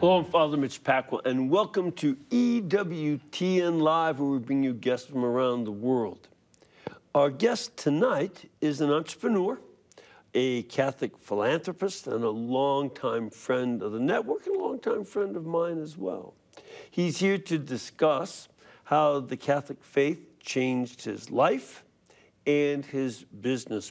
Hello, I'm Father Mitch Pacwa, and welcome to EWTN Live, where we bring you guests from around the world. Our guest tonight is an entrepreneur, a Catholic philanthropist, and a longtime friend of the network, and a longtime friend of mine as well. He's here to discuss how the Catholic faith changed his life and his business